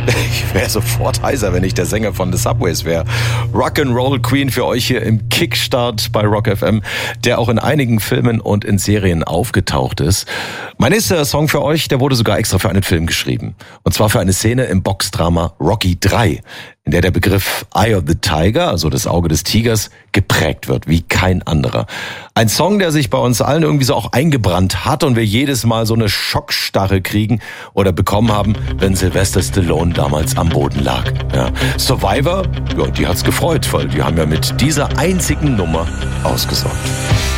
Ich wäre sofort heiser, wenn ich der Sänger von The Subways wäre. Rock'n'Roll Queen für euch hier im Kickstart bei Rock FM, der auch in einigen Filmen und in Serien aufgetaucht ist. Mein nächster Song für euch, der wurde sogar extra für einen Film geschrieben. Und zwar für eine Szene im Boxdrama Rocky 3, in der der Begriff Eye of the Tiger, also das Auge des Tigers, geprägt wird wie kein anderer. Ein Song, der sich bei uns allen irgendwie so auch eingebrannt hat und wir jedes Mal so eine Schockstarre kriegen oder bekommen haben, wenn Sylvester Stallone damals am Boden lag. Ja. Survivor, ja, die hat's gefreut, weil die haben ja mit dieser einzigen Nummer ausgesorgt.